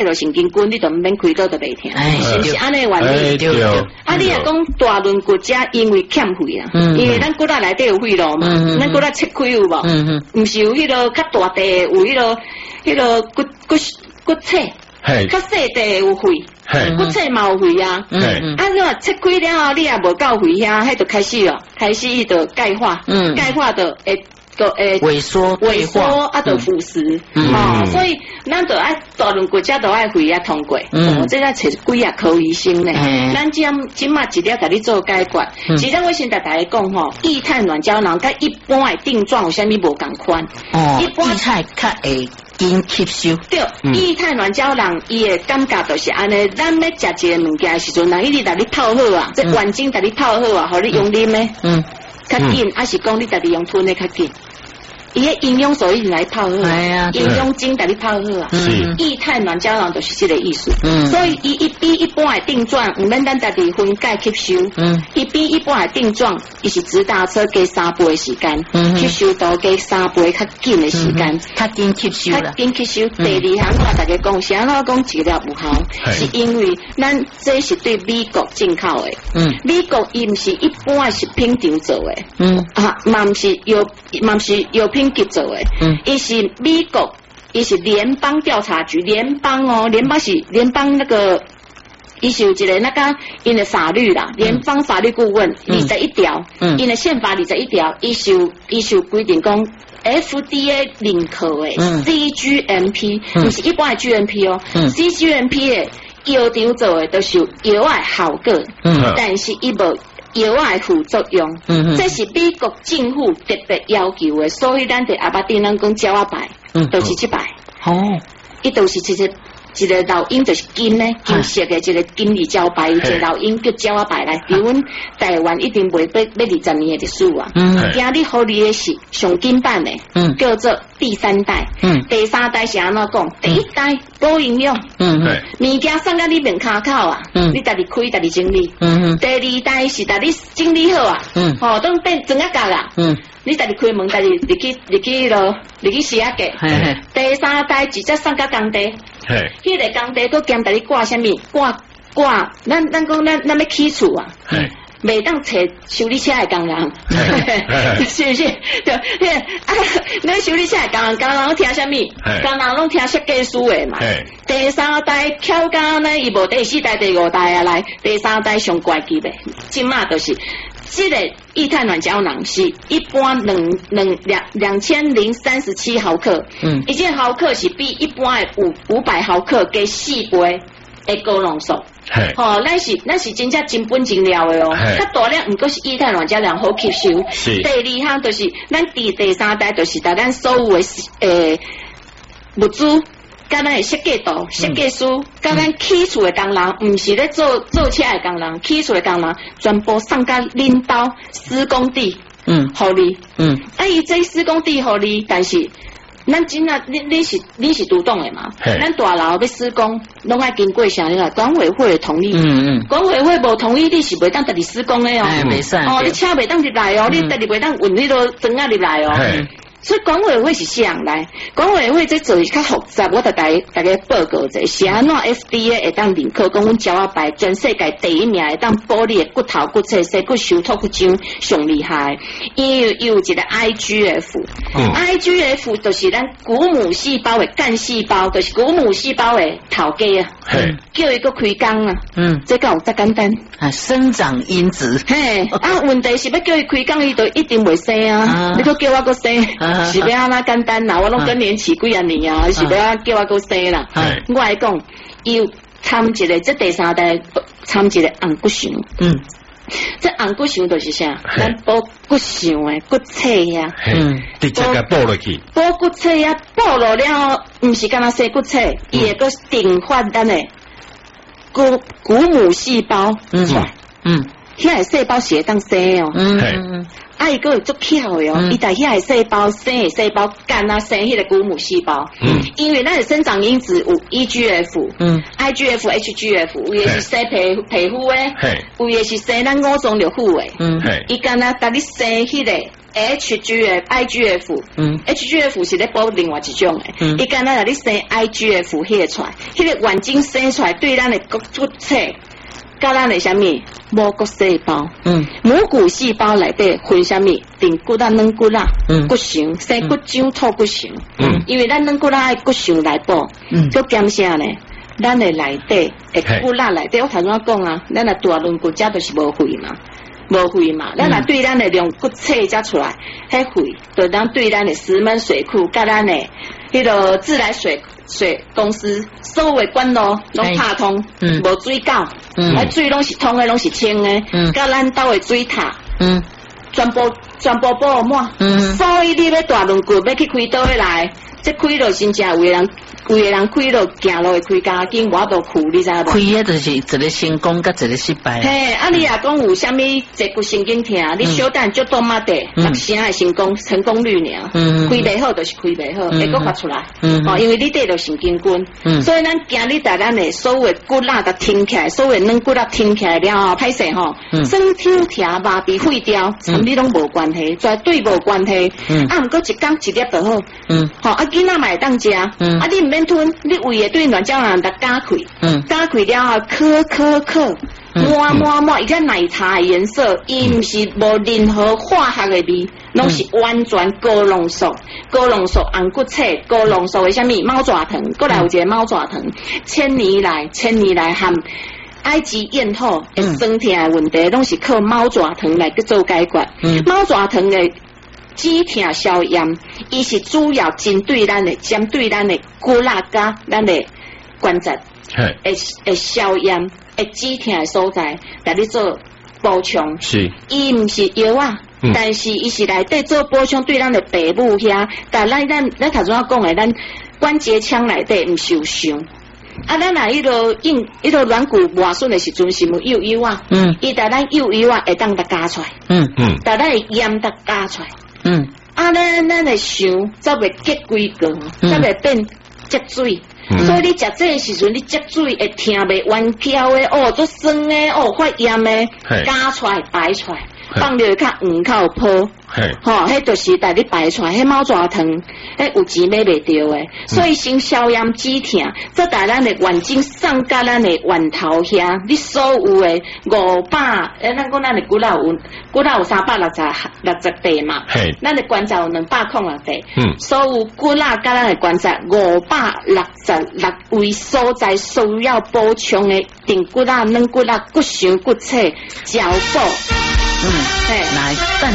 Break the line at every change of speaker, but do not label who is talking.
就神经根，你就唔免开刀就袂痛，是不是安尼原理？
对。
啊，你若讲大轮骨折，因为欠血啦，因为咱骨仔内底有血路嘛，咱骨仔切开有无？唔是有迄个较大地，有迄个骨切，较细地有血，骨切嘛有血啊。啊，你话切开了后，你也无够血遐，迄就开始了，开始伊就钙化，钙化就会。
萎缩
啊，就腐蚀，所以咱就爱大轮骨折都爱血压通过，这咱找几啊科医生呢，咱今嘛一了甲你做解决。其实我先甲大家讲吼，液态软胶囊甲一般的定状有啥物无共款？
一般液态较会紧吸收。
对，液态软胶囊伊的感觉就是安尼，咱要食一个物件的时阵，人一直甲你泡好啊，这环境甲你泡好啊，互你用啉的，较紧，还是讲你家己用吞的较紧？伊个营养素一直来泡好，营养精甲你泡好啊。液态软胶囊就是这个意思。所以伊比一般的定状，唔免咱家己分解吸收。伊比一般的定状，伊是直达车加3倍的时间，吸收度加3倍较紧的时间，
较紧吸收啦。
较紧吸收。第二项我大家讲，是安怎讲治疗有效？是因为咱这是对美国进口的。美国伊唔是一般的食品厂做的。嘛唔是药品局做的，伊是美国，伊是联邦调查局，联邦那个，伊是有一个那个因的法律啦，联邦法律顾问21条，因的宪法21条，伊是规定讲 FDA 认可的 CGMP， 不是一般的 GMP 哦，CGMP 的药厂做的都是药的效果，但是伊无。药的副作用，这是美国政府特别要求的，所以咱伫阿巴丁咱讲鸟仔牌，都是这牌。伊都是一个老鹰就是金呢，金色的一个金鱼招牌，一个老鹰叫鸟仔牌来。伫阮台湾一定袂要20年的历史啊。今日互你的是上金版的，叫做第3代。第3代是安怎讲？第1代补营养，物件送到你面骹口啊，你家己开家己整理。第2代是家己整理好啊，当变装啊角啊。你家己开门，家己入去洗啊个。第3代直接送到工地，迄个工地佫兼家己挂啥物？挂，咱讲咱要起厝啊。袂当找修理车的工人，是不是？对，咱修理车的工人拢听啥物？工人拢听设计师的嘛。第3代翘到呢，伊无第4代、第5代啊来，第3代上高级的，即马就是这个液态软胶囊是一般2037毫克，一件毫克是比一般的500毫克加4倍的高浓缩。咱是真正真本真料的哦，较大量毋过是液态软胶囊好吸收。第2项就是咱第3代就是把咱所有的物资，甲咱的设计图、设计师，甲咱起厝的工人，毋是咧做车的工人，起厝的工人全部送到恁兜施工地，互你。伊这施工地互你，但是。咱真啊，你是独栋的嘛？咱大楼要施工，拢爱经过啥个管委会的同意。管委会无同意，你是袂当家己施工的哦。
袂使。
你车袂当入来哦，你家己袂当运迄个砖啊入来哦。所以管委会是啥人来？管委会这做是较复杂，我大家报告者是安怎 FDA 会当认可，讲阮鸟仔牌全世界第1名会当保你的骨头、骨髓、细骨收托骨浆上厉害。因为有一个 IGF，IGF 就是咱骨母细胞的干细胞，就是骨母细胞的头家啊，叫伊个开工啊。这个有再简单
生长因子。
问题是要叫伊开工，伊就一定袂生啊。你都叫我个生。是要安那简单啦，我拢更年期几啊年啊，是要叫我个生啦。我来讲，要参一个这第3代参一个红骨肠。这红骨肠就是啥？咱补骨肠的骨髓呀。
直接甲补落去。
补骨髓呀，补落了，唔是干那细骨髓，伊会个定发咱的骨母细胞。遐个细胞是会当生哦。伊个足巧的哦，伊在遐个细胞生的细胞干啊生迄个骨母细胞，因为咱的生长因子有 EGF、IGF、HGF， 有的是生皮肤的，有的是生咱5脏六腑的，伊干啊甲你生迄个 IGF 是咧补另外一种诶，伊敢若你生 IGF 迄个出来，迄个原精生出来对咱的骨髓，甲咱的啥物无骨细胞，母骨细胞内底分啥物顶骨啊、软骨啊、骨髓、生骨浆、透骨髓，因为咱软骨啊爱骨髓来补，佮减啥呢？咱的内底诶骨啦内底，我头先讲啊，咱的大软骨遮就是无肺嘛。无肺嘛，咱若对咱的两骨髓才出来，迄肺就当对咱的石门水库，甲咱的迄个自来水公司所有的管路拢拍通，无水沟，水拢是通的，拢是清的，甲咱兜的水塔，全部补满，所以你要大轮骨要去开倒来，这开落真正有个人。规个人开落行路会开加紧，我都苦，你知影无？
开个就是一个成功，甲一个失败。
嘿，啊，你也讲有啥物坐骨神经痛，你小等足多嘛的，6成的成功率尔。开袂好就是开袂好，会佫发出来。因为你得着神经根，所以咱今日在咱的所有骨啦甲挺起来，所有软骨啦挺起来了后，歹势吼，身体疼、麻痹、废掉，跟你拢无关系，绝对无关系。啊，毋过一工一粒就好。吼，啊，囡仔嘛会当食，啊，你毋免吞，你胃会对软胶人得加开，加开了后，咳，抹，伊个奶茶的颜色，伊毋是无任何化学的味，拢是完全高浓缩红骨髓，高浓缩的啥物猫爪糖，过来有一个猫爪糖，千年来含埃及艳后的酸痛的问题，拢是靠猫爪糖来去做解决。猫爪糖的止痛消炎，伊是主要针对咱的骨啦甲咱的关节会消炎、会止痛的所在，来你做补充。是，伊毋是药啊，但是伊是内底做补充，对咱的皮肤遐，但咱头先讲的，咱关节腔内底毋受伤。啊，咱若迄个软骨磨损的时阵是无幼啊，伊在咱幼啊会当得加出来，在咱会炎得加出来。啊，咱的肠则袂结规个，则袂变积水，所以你食这个时阵，你积水会疼袂弯翘的，做酸的，发炎的，加出来排出来，放入较黄较泡，迄就是带你排出来，迄猫爪糖，迄有钱买袂着的，所以先消炎止痛，则带咱的眼睛送甲咱的源头遐，你所有的咱讲咱的骨头有360块嘛，咱的关节有260块，所有骨啦甲咱的关节566位所在需要补充的顶骨啦、软骨啦、骨髓、骨髓、胶补。
来。